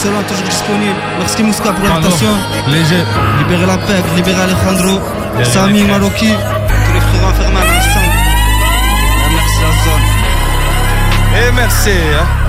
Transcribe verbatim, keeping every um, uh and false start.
Barcelone, toujours disponible. Merci Mouska pour Pardon. l'invitation. Léger. Libérez la pègre, libérez Alejandro, Libérez Samy, les Maroki, tous les frères infernales ensemble. Et merci la zone. Et merci. Hein.